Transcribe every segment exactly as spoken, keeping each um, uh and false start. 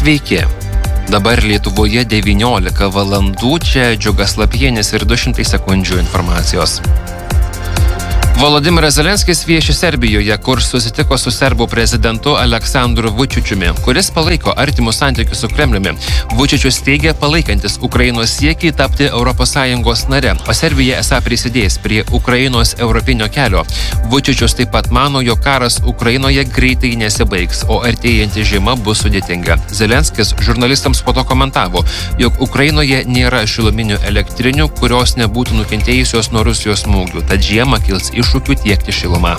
Sveiki. Dabar Lietuvoje devyniolika valandų, čia Džiugas Lapienis ir du šimtai sekundžių informacijos. Volodimiras Zelenskis vieši Serbijoje, kur susitiko su serbų prezidentu Aleksandru Vučičiumi, kuris palaiko artimus santykius su Kremliumi. Vučičius teigia palaikantis Ukrainos siekį tapti Europos Sąjungos nare, o Serbija esą prisidės prie Ukrainos europinio kelio. Vučičius taip pat mano, jog karas Ukrainoje greitai nesibaigs, o artėjanti žiema bus sudėtinga. Zelenskis žurnalistams po to komentavo, jog Ukrainoje nėra šiluminių elektrinių, kurios nebūtų nukentėjusios nuo Rusijos smūgių, tad žiemą kils iššūkių tiekti šilumą.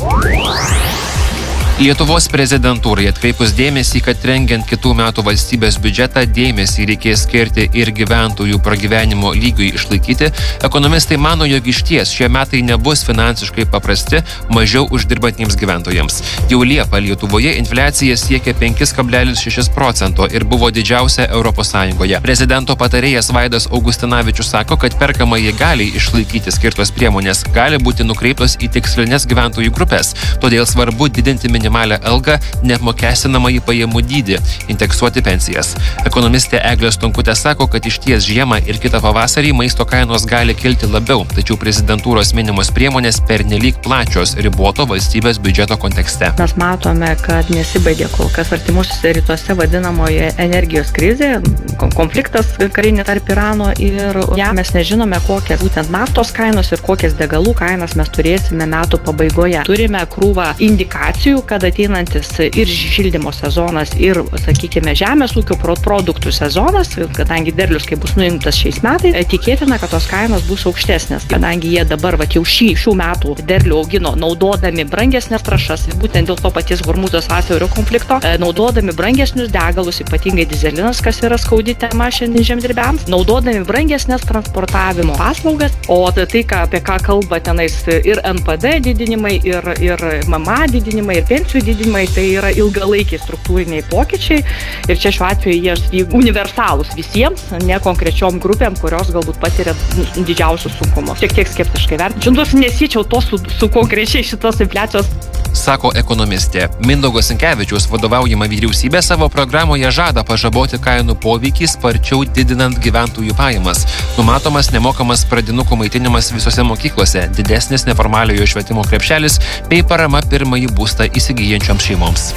Lietuvos prezidentūrai atkreipus dėmesį, kad rengiant kitų metų valstybės biudžetą dėmesį reikės skirti ir gyventojų pragyvenimo lygiui išlaikyti, ekonomistai mano, jog išties šie metai nebus finansiškai paprasti mažiau uždirbantiems gyventojams. Jau Liepą Lietuvoje infliacija siekia penki kablelis šeši procento ir buvo didžiausia Europos Sąjungoje. Prezidento patarėjas Vaidas Augustinavičius sako, kad perkamąjį galiai išlaikyti skirtos priemonės gali būti nukreiptos į tikslinės gyventojų grupės, todėl svarbu didinti minimalią algą, neapmokestinamąjį pajamų dydį, indeksuoti pensijas. Ekonomistė Eglė Stonkutė sako, kad išties žiemą ir kitą pavasarį maisto kainos gali kilti labiau, tačiau prezidentūros minimos priemonės pernelyg plačios riboto valstybės biudžeto kontekste. Mes matome, kad nesibaigė kol kas artimuosiuose rytuose vadinamoje energijos krizė, konfliktas karinė tarp Irano ir ja, mes nežinome, kokias būtent naftos kainos ir kokias degalų kainas mes turėsime metų pabaigoje. Turime krūvą indikacijų, kad ateinantis ir šildymo sezonas, ir, sakykime, žemės ūkio produktų sezonas, kadangi derlius, kai bus nuimtas šiais metais, tikėtina, kad tos kainos bus aukštesnės, kadangi jie dabar va, jau šį, šių metų derlių augino naudodami brangesnės trąšas, būtent dėl to paties Hormūzo sąsiaurio konflikto, naudodami brangesnius degalus, ypatingai dizelinas, kas yra skaudi tema šiandien žemdirbiams, naudodami brangesnės transportavimo paslaugas, o tai, ką, apie ką kalba tenais ir N P D didinimai, ir, ir M M A didinimai, ir pensijų didinimai, tai yra ilgalaikiai struktūriniai pokyčiai ir čia šiuo atveju jie universalūs visiems, ne konkrečiom grupėm, kurios galbūt patiria didžiausius sunkumus. Šiek tiek skeptiškai vertinčiau, nors nesiečiau to su, su konkrečiai šitos infliacijos. Sako ekonomistė. Mindaugo Sinkevičiaus vadovaujama vyriausybė savo programoje žada pažaboti kainų poveikį sparčiau didinant gyventojų pajamas. Numatomas nemokamas pradinukų maitinimas visose mokyklose, didesnis neformaliojo švietimo krepšelis bei parama pirmąjį būstą įsigyjančioms šeimoms.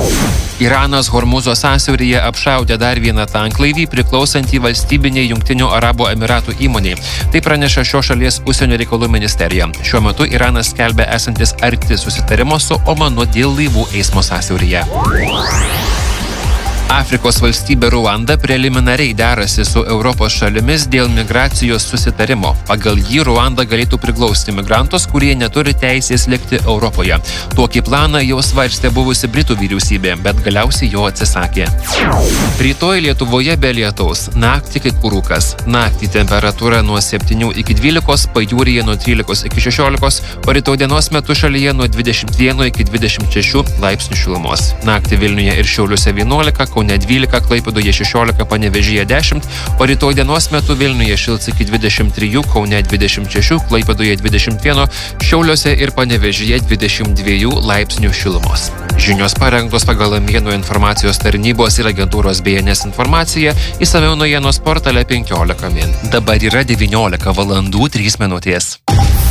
Iranas Hormūzo sąsiauryje apšaudė dar vieną tanklaivį priklausantį valstybiniai Jungtinių Arabų Emiratų įmoniai. Tai praneša šios šalies užsienio reikalų ministerija. Šiuo metu Iranas skelbia esantis arti susitarimo su Omanu dėl laivų eismo sąsiauryje. Afrikos valstybė Ruanda preliminariai derasi su Europos šalimis dėl migracijos susitarimo. Pagal jį Ruanda galėtų priglausti migrantus, kurie neturi teisės likti Europoje. Tokį planą jau svarstė buvusi Britų vyriausybė, bet galiausiai jo atsisakė. Rytoj Lietuvoje be lietaus, naktį kai kur rūkas. Naktį temperatūra nuo septynių iki dvylikos, pajūryje nuo trylikos iki šešiolikos, o rytoj dienos metu šalyje nuo dvidešimt vieno iki dvidešimt šešių laipsnių šilumos. Naktį Vilniuje ir Šiauliuose vienuolika, Kaune dvylika, Klaipėdoje šešiolika, Panevėžyje dešimt, o rytoj dienos metu Vilniuje šils iki dvidešimt trijų, Kaune dvidešimt šešių, Klaipėdoje dvidešimt vieno, Šiauliuose ir Panevėžyje dvidešimt dviejų laipsnių šilumos. Žinios parengtos pagal Mėnų informacijos tarnybos ir agentūros B N S informaciją, išsamiau naujienos portale penkiolika min. Dabar yra devyniolika valandų trys minutės.